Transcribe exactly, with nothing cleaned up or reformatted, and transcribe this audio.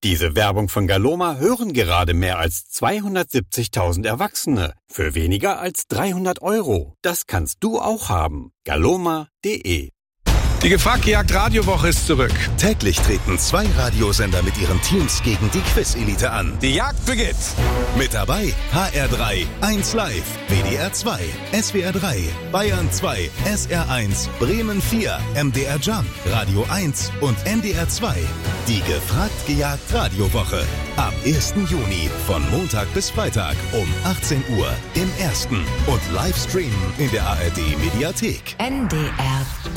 Diese Werbung von Galoma hören gerade mehr als zweihundertsiebzigtausend Erwachsene für weniger als dreihundert Euro. Das kannst du auch haben. galoma punkt de. Die Gefragt-Gejagt Radiowoche ist zurück. Täglich treten zwei Radiosender mit ihren Teams gegen die Quiz-Elite an. Die Jagd beginnt. Mit dabei H R drei, eins Live, W D R zwei, S W R drei, Bayern zwei, S R eins, Bremen vier, M D R Jump, Radio eins und N D R zwei. Die Gefragt-Gejagt Radiowoche. Ab ersten Juni von Montag bis Freitag um achtzehn Uhr im Ersten und Livestreamen in der A R D Mediathek. N D R